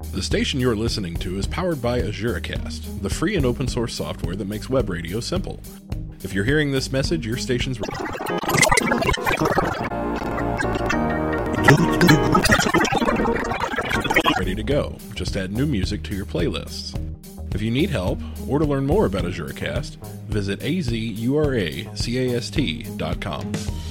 The station you're listening to is powered by AzureCast, the free and open source software that makes web radio simple. If you're hearing this message, your station's ready to go. Just add new music to your playlists. If you need help or to learn more about AzureCast, visit azuracast.com.